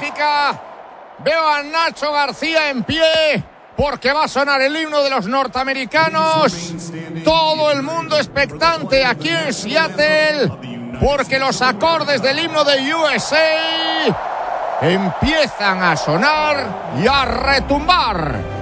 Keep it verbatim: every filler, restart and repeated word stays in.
América. Veo a Nacho García en pie porque va a sonar el himno de los norteamericanos. Todo el mundo expectante aquí en Seattle porque los acordes del himno de U S A empiezan a sonar y a retumbar.